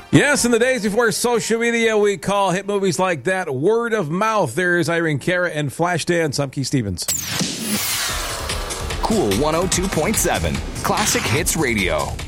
Yes, in the days before social media, we call hit movies like that word of mouth. There's Irene Cara and Flashdance. I'm Keith Stevens. Cool 102.7 Classic Hits Radio.